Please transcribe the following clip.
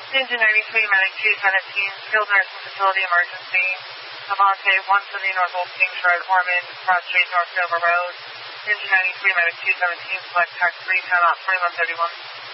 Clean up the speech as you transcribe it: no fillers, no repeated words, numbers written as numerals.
Engine 93, Medic 217, skilled nursing facility emergency. Avante 170 North Old Kings Road, Ormond, Broad Street, North Dover Road. Engine 93, Medic 217, select tax 3, 10 out 4131.